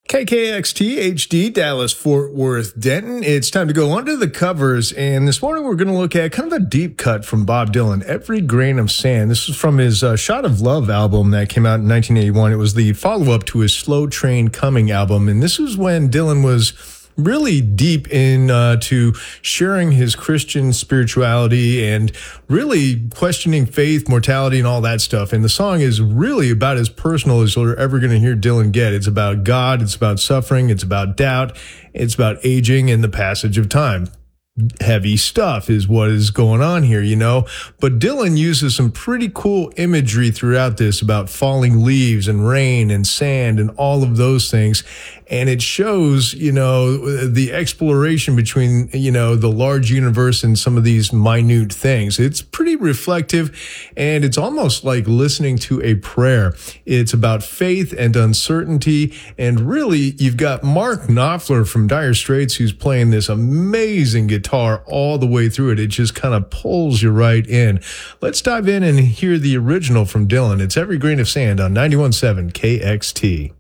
KKXT HD, Dallas, Fort Worth, Denton. It's time to go under the covers, and this morning we're going to look at kind of a deep cut from Bob Dylan, Every Grain of Sand. This is from his Shot of Love album that came out in 1981. It was the follow-up to his Slow Train Coming album, and this is when Dylan was really deep into sharing his Christian spirituality and really questioning faith, mortality, and all that stuff. And the song is really about as personal as you're ever going to hear Dylan get. It's about God, it's about suffering, it's about doubt, it's about aging and the passage of time. Heavy stuff is what is going on here, you know. But Dylan uses some pretty cool imagery throughout this about falling leaves and rain and sand and all of those things. And it shows, you know, the exploration between, you know, the large universe and some of these minute things. It's pretty reflective, and it's almost like listening to a prayer. It's about faith and uncertainty. And really, you've got Mark Knopfler from Dire Straits who's playing this amazing guitar all the way through it. It just kind of pulls you right in. Let's dive in and hear the original from Dylan. It's Every Grain of Sand on 91.7 KXT.